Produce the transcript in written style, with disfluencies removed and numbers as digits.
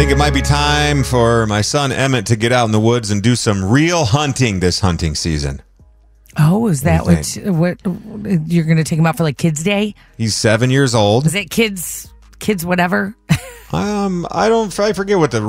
I think it might be time for my son Emmett to get out in the woods and do some real hunting this hunting season. Oh, is that What do what you're going to take him out for, like Kids Day? He's 7 years old. Is it kids whatever? I forget what the